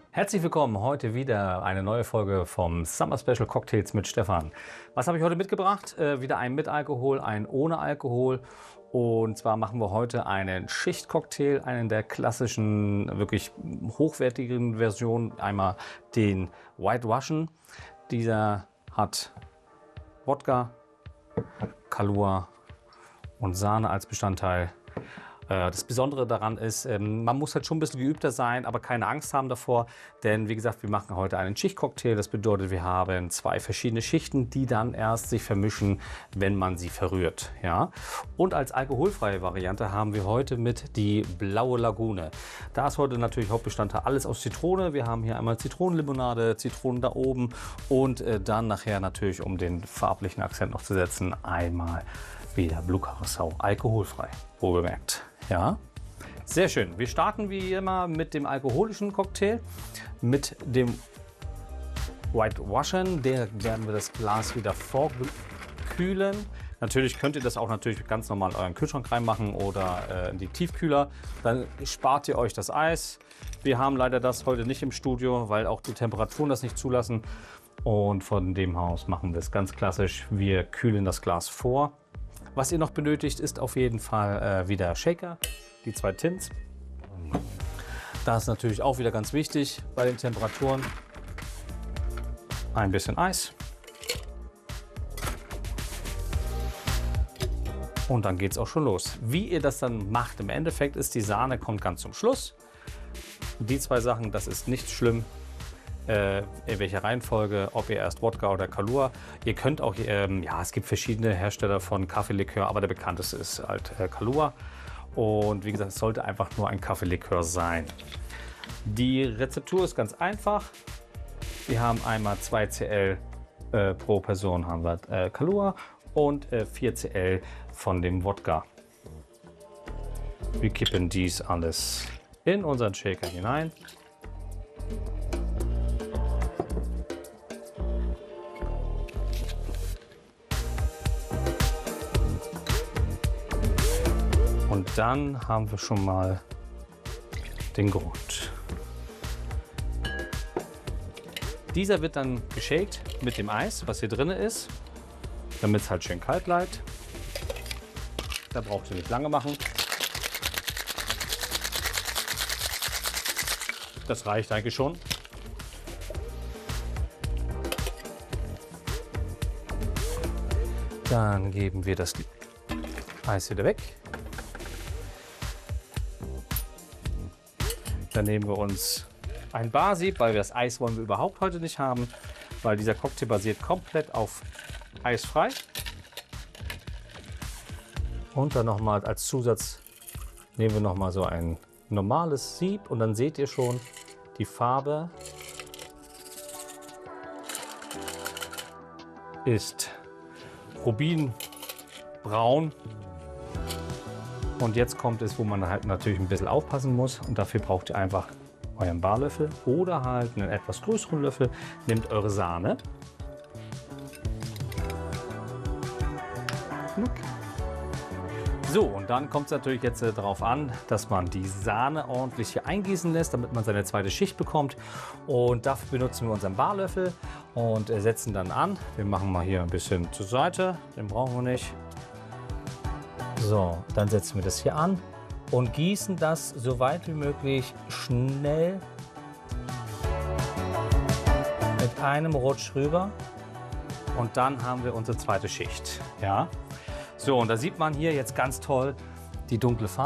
Herzlich willkommen, heute wieder eine neue Folge vom Summer Special Cocktails mit Stefan. Was habe ich heute mitgebracht? Wieder ein mit Alkohol, ein ohne Alkohol. Und zwar machen wir heute einen Schichtcocktail, einen der klassischen, wirklich hochwertigen Versionen. Einmal den White Russian. Dieser hat Wodka, Kahlua und Sahne als Bestandteil. Das Besondere daran ist, man muss halt schon ein bisschen geübter sein, aber keine Angst haben davor, denn wie gesagt, wir machen heute einen Schichtcocktail. Das bedeutet, wir haben zwei verschiedene Schichten, die dann erst sich vermischen, wenn man sie verrührt. Ja? Und als alkoholfreie Variante haben wir heute mit die Blaue Lagune. Da ist heute natürlich Hauptbestandteil alles aus Zitrone. Wir haben hier einmal Zitronenlimonade, Zitronen da oben und dann nachher natürlich, um den farblichen Akzent noch zu setzen, einmal wieder Blue Curacao, alkoholfrei, wohlgemerkt. Ja, sehr schön. Wir starten wie immer mit dem alkoholischen Cocktail, mit dem White Russian. Der werden wir das Glas wieder vorkühlen. Natürlich könnt ihr das auch ganz normal in euren Kühlschrank reinmachen oder in die Tiefkühler. Dann spart ihr euch das Eis. Wir haben leider das heute nicht im Studio, weil auch die Temperaturen das nicht zulassen. Und von dem Haus machen wir es ganz klassisch. Wir kühlen das Glas vor. Was ihr noch benötigt, ist auf jeden Fall wieder Shaker, die zwei Tins. Das ist natürlich auch wieder ganz wichtig bei den Temperaturen. Ein bisschen Eis. Und dann geht es auch schon los. Wie ihr das dann macht, im Endeffekt ist die Sahne kommt ganz zum Schluss. Die zwei Sachen, das ist nicht schlimm. In welcher Reihenfolge, ob ihr erst Wodka oder Kahlua. Ihr könnt auch, ja, es gibt verschiedene Hersteller von Kaffeelikör, aber der bekannteste ist halt Kahlua. Und wie gesagt, es sollte einfach nur ein Kaffeelikör sein. Die Rezeptur ist ganz einfach. Wir haben einmal 2 Cl pro Person haben wir Kahlua und 4 Cl von dem Wodka. Wir kippen dies alles in unseren Shaker hinein. Und dann haben wir schon mal den Grund. Dieser wird dann geshakt mit dem Eis, was hier drin ist, damit es halt schön kalt bleibt. Da braucht ihr nicht lange machen. Das reicht eigentlich schon. Dann geben wir das Eis wieder weg. Dann nehmen wir uns ein Barsieb, weil das Eis wollen wir überhaupt heute nicht haben, weil dieser Cocktail basiert komplett auf eisfrei. Und dann nochmal als Zusatz nehmen wir nochmal so ein normales Sieb und dann seht ihr schon, die Farbe ist rubinbraun. Und jetzt kommt es, wo man halt natürlich ein bisschen aufpassen muss. Und dafür braucht ihr einfach euren Barlöffel oder halt einen etwas größeren Löffel. Nehmt eure Sahne. So, und dann kommt es natürlich jetzt darauf an, dass man die Sahne ordentlich hier eingießen lässt, damit man seine zweite Schicht bekommt. Und dafür benutzen wir unseren Barlöffel und setzen dann an. Wir machen mal hier ein bisschen zur Seite, den brauchen wir nicht. So, dann setzen wir das hier an und gießen das so weit wie möglich schnell mit einem Rutsch rüber. Und dann haben wir unsere zweite Schicht. Ja? So, und da sieht man hier jetzt ganz toll die dunkle Farbe.